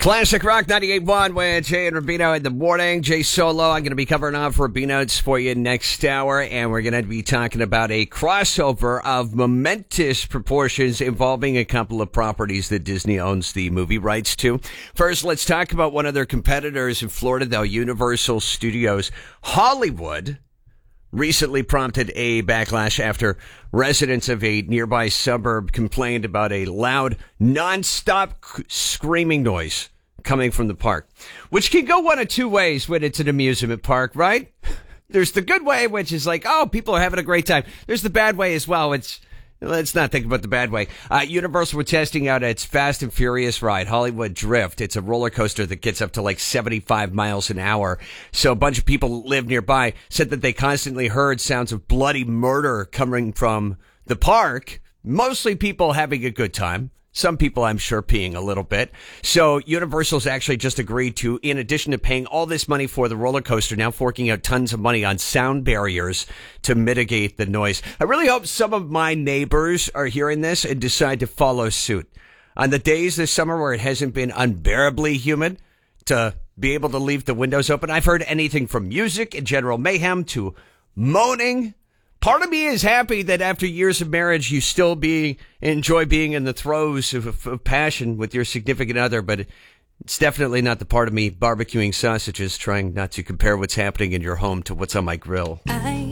Classic Rock 98.1 with Jay and Rubino in the morning. Jay Solo. I'm going to be covering off Rubino's for you next hour, and we're going to be talking about a crossover of momentous proportions involving a couple of properties that Disney owns the movie rights to. First, let's talk about one of their competitors in Florida, though, Universal Studios. Hollywood recently prompted a backlash after residents of a nearby suburb complained about a loud, nonstop screaming noise coming from the park, which can go one of two ways when it's an amusement park, right? There's the good way, which is like, oh, people are having a great time. There's the bad way as well. Let's not think about the bad way. Universal were testing out its Fast and Furious ride, Hollywood Drift. It's a roller coaster that gets up to like 75 miles an hour. So a bunch of people that live nearby said that they constantly heard sounds of bloody murder coming from the park. Mostly people having a good time. Some people, I'm sure, peeing a little bit. So Universal's actually just agreed to, in addition to paying all this money for the roller coaster, now forking out tons of money on sound barriers to mitigate the noise. I really hope some of my neighbors are hearing this and decide to follow suit. On the days this summer where it hasn't been unbearably humid, to be able to leave the windows open. I've heard anything from music and general mayhem to moaning. Part of me is happy that after years of marriage, you still enjoy being in the throes of passion with your significant other, but it's definitely not the part of me barbecuing sausages, trying not to compare what's happening in your home to what's on my grill.